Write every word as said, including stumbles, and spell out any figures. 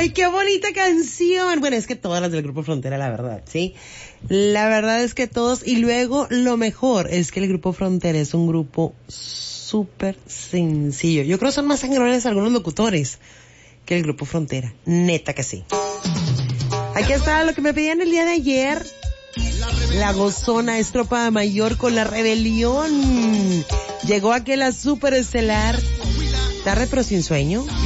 Ay, qué bonita canción. Bueno, es que todas las del Grupo Frontera, la verdad, ¿sí? La verdad es que todos, y luego lo mejor es que el Grupo Frontera es un grupo súper sencillo. Yo creo que son más sangrones algunos locutores que el Grupo Frontera. Neta que sí. Aquí está lo que me pedían el día de ayer. La Gozona Estropa Mayor con La Rebelión. Llegó aquel a superestelar. Tarde pero sin sueño.